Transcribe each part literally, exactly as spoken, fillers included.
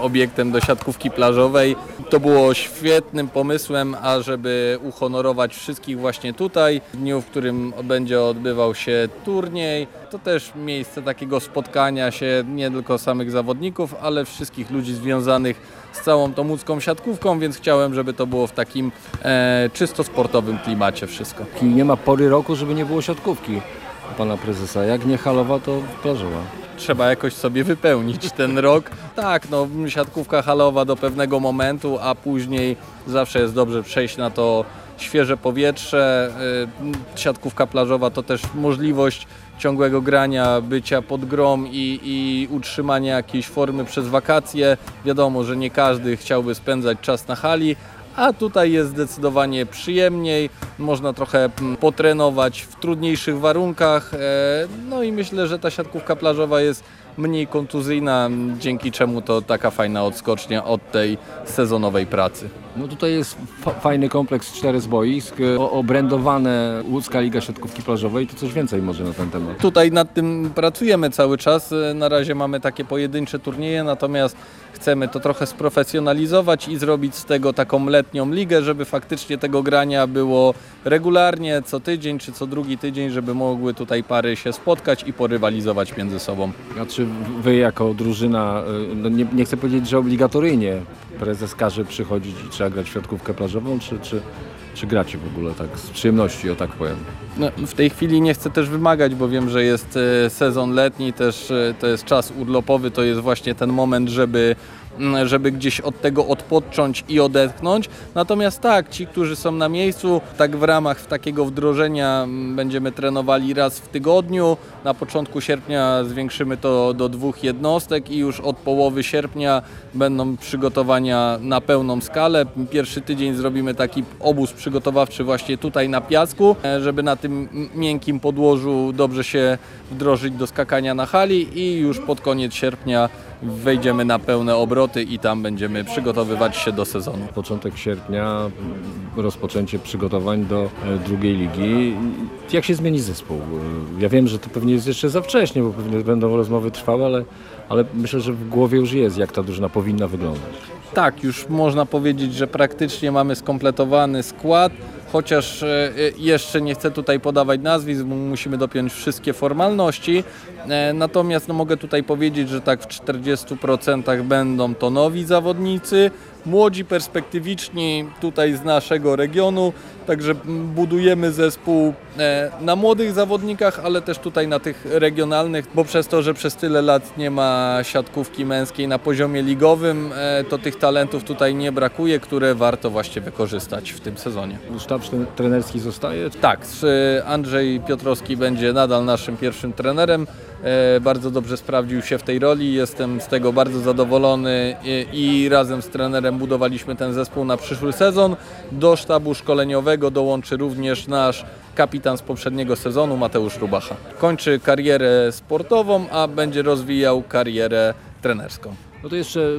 obiektem do siatkówki plażowej. To było świetnym pomysłem, ażeby uhonorować wszystkich właśnie tutaj, w dniu, w którym będzie odbywał się turniej. To też miejsce takiego spotkania się nie tylko samych zawodników, ale wszystkich ludzi związanych z całą tą łódzką siatkówką, więc chciałem, żeby to było w takim e, czysto sportowym klimacie wszystko. I nie ma pory roku, żeby nie było siatkówki pana prezesa. Jak nie halowa, to plażowa. Trzeba jakoś sobie wypełnić ten rok. Tak, no siatkówka halowa do pewnego momentu, a później zawsze jest dobrze przejść na to świeże powietrze. Siatkówka plażowa to też możliwość ciągłego grania, bycia pod grom i, i utrzymania jakiejś formy przez wakacje. Wiadomo, że nie każdy chciałby spędzać czas na hali, a tutaj jest zdecydowanie przyjemniej, można trochę potrenować w trudniejszych warunkach, no i myślę, że ta siatkówka plażowa jest mniej kontuzyjna, dzięki czemu to taka fajna odskocznia od tej sezonowej pracy. No tutaj jest fa- fajny kompleks czterech boisk, o- obrędowane Łódzka Liga Siatkówki Plażowej, to coś więcej może na ten temat. Tutaj nad tym pracujemy cały czas, na razie mamy takie pojedyncze turnieje, natomiast chcemy to trochę sprofesjonalizować i zrobić z tego taką letnią ligę, żeby faktycznie tego grania było regularnie, co tydzień czy co drugi tydzień, żeby mogły tutaj pary się spotkać i porywalizować między sobą. A czy wy jako drużyna, no nie, nie chcę powiedzieć, że obligatoryjnie prezes każe przychodzić i trzeba grać w siatkówkę plażową, czy, czy, czy gracie w ogóle tak z przyjemności, o tak powiem? No, w tej chwili nie chcę też wymagać, bo wiem, że jest sezon letni, też to jest czas urlopowy, to jest właśnie ten moment, żeby żeby gdzieś od tego odpocząć i odetchnąć. Natomiast tak, ci, którzy są na miejscu, tak w ramach takiego wdrożenia będziemy trenowali raz w tygodniu. Na początku sierpnia zwiększymy to do dwóch jednostek i już od połowy sierpnia będą przygotowania na pełną skalę. Pierwszy tydzień zrobimy taki obóz przygotowawczy właśnie tutaj na piasku, żeby na tym miękkim podłożu dobrze się wdrożyć do skakania na hali i już pod koniec sierpnia wejdziemy na pełne obroty i tam będziemy przygotowywać się do sezonu. Początek sierpnia, rozpoczęcie przygotowań do drugiej ligi. Jak się zmieni zespół? Ja wiem, że to pewnie jest jeszcze za wcześnie, bo pewnie będą rozmowy trwałe, ale, ale myślę, że w głowie już jest, jak ta drużyna powinna wyglądać. Tak, już można powiedzieć, że praktycznie mamy skompletowany skład, chociaż jeszcze nie chcę tutaj podawać nazwisk, bo musimy dopiąć wszystkie formalności. Natomiast no, mogę tutaj powiedzieć, że tak w czterdziestu procentach będą to nowi zawodnicy, młodzi, perspektywiczni tutaj z naszego regionu, także budujemy zespół na młodych zawodnikach, ale też tutaj na tych regionalnych, bo przez to, że przez tyle lat nie ma siatkówki męskiej na poziomie ligowym, to tych talentów tutaj nie brakuje, które warto właśnie wykorzystać w tym sezonie. Sztab trenerski zostaje? Tak, Andrzej Piotrowski będzie nadal naszym pierwszym trenerem. Bardzo dobrze sprawdził się w tej roli, jestem z tego bardzo zadowolony i razem z trenerem budowaliśmy ten zespół na przyszły sezon. Do sztabu szkoleniowego dołączy również nasz kapitan z poprzedniego sezonu, Mateusz Rubacha. Kończy karierę sportową, a będzie rozwijał karierę trenerską. No to jeszcze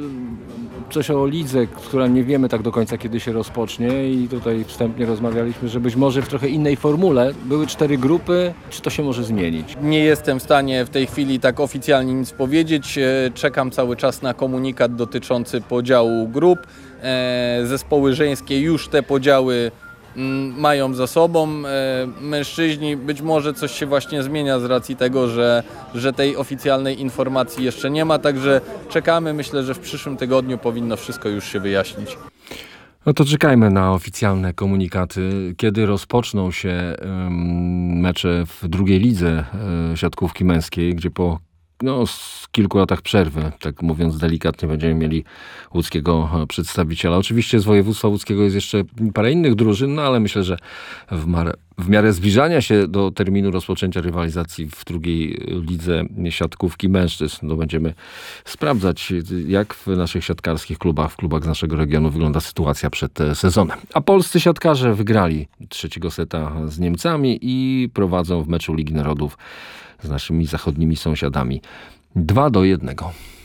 coś o lidze, która nie wiemy tak do końca, kiedy się rozpocznie i tutaj wstępnie rozmawialiśmy, że być może w trochę innej formule. Były cztery grupy, czy to się może zmienić? Nie jestem w stanie w tej chwili tak oficjalnie nic powiedzieć. Czekam cały czas na komunikat dotyczący podziału grup. Zespoły żeńskie już te podziały mają za sobą. Mężczyźni, być może coś się właśnie zmienia z racji tego, że, że tej oficjalnej informacji jeszcze nie ma, także czekamy. Myślę, że w przyszłym tygodniu powinno wszystko już się wyjaśnić. No to czekajmy na oficjalne komunikaty, kiedy rozpoczną się um, mecze w drugiej lidze um, siatkówki męskiej, gdzie po no, z kilku latach przerwy, tak mówiąc delikatnie, będziemy mieli łódzkiego przedstawiciela. Oczywiście z województwa łódzkiego jest jeszcze parę innych drużyn, no ale myślę, że w, mar- w miarę zbliżania się do terminu rozpoczęcia rywalizacji w drugiej lidze siatkówki mężczyzn, no będziemy sprawdzać, jak w naszych siatkarskich klubach, w klubach z naszego regionu wygląda sytuacja przed sezonem. A polscy siatkarze wygrali trzeciego seta z Niemcami i prowadzą w meczu Ligi Narodów z naszymi zachodnimi sąsiadami dwa do jednego.